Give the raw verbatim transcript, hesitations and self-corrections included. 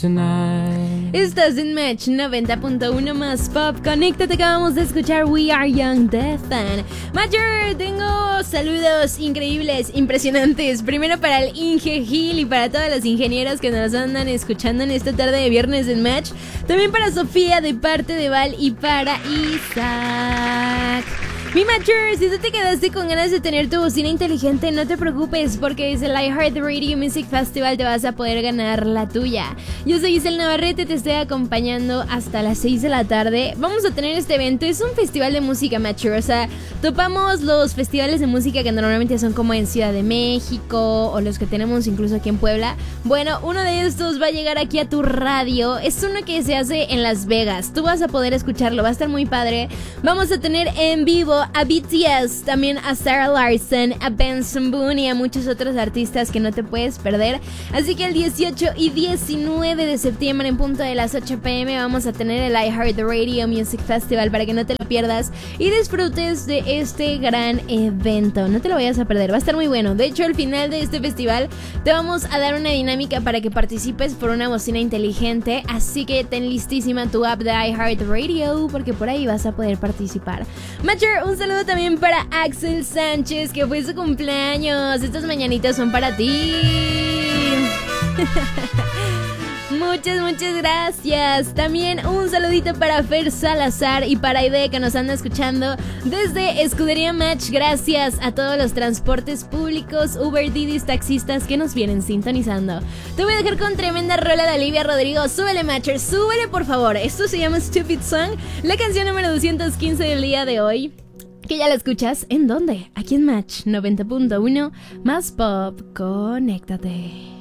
Tonight. Estás en Match noventa punto uno más Pop. Conéctate, acabamos de escuchar We Are Young The Fan. Major, tengo saludos increíbles, impresionantes. Primero para el Inge Gil y para todos los ingenieros que nos andan escuchando en esta tarde de viernes en Match. También para Sofía de parte de Val y para Isaac. Mi Matcher, si tú te quedaste con ganas de tener tu bocina inteligente, no te preocupes, porque desde el iHeartRadio Music Festival te vas a poder ganar la tuya. Yo soy Isel Navarrete, te estoy acompañando hasta las seis de la tarde. Vamos a tener este evento, es un festival de música, Matcher. O sea, topamos los festivales de música que normalmente son como en Ciudad de México o los que tenemos incluso aquí en Puebla. Bueno, uno de estos va a llegar aquí a tu radio. Es uno que se hace en Las Vegas. Tú vas a poder escucharlo, va a estar muy padre. Vamos a tener en vivo a B T S, también a Sarah Larson, a Benson Boone y a muchos otros artistas que no te puedes perder. Así que el dieciocho y diecinueve de septiembre en punto de las ocho pm vamos a tener el iHeartRadio Music Festival para que no te lo pierdas y disfrutes de este gran evento. No te lo vayas a perder, va a estar muy bueno. De hecho, al final de este festival te vamos a dar una dinámica para que participes por una bocina inteligente, así que ten listísima tu app de iHeartRadio porque por ahí vas a poder participar. Matcher, un saludo también para Axel Sánchez, que fue su cumpleaños. Estas mañanitas son para ti. Muchas, muchas gracias. También un saludito para Fer Salazar y para Aide, que nos anda escuchando desde Escudería Match. Gracias a todos los transportes públicos, Uber, Didis, taxistas que nos vienen sintonizando. Te voy a dejar con tremenda rola de Olivia Rodrigo. Súbele, Matcher, súbele por favor. Esto se llama Stupid Song, la canción número doscientos quince del día de hoy, que ya la escuchas. ¿En dónde? Aquí en Match noventa punto uno más Pop. Conéctate.